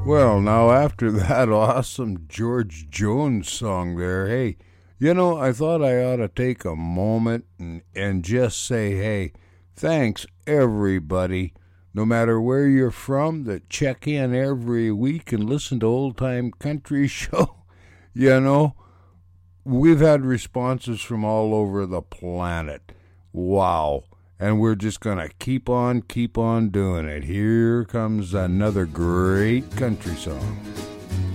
Well, now after that awesome George Jones song there, hey, I thought I ought to take a moment and just say, hey, thanks everybody, no matter where you're from, that check in every week and listen to Old Time Country Show. you know, we've had responses from all over the planet. Wow. And we're just going to keep on doing it. Here comes another great country song.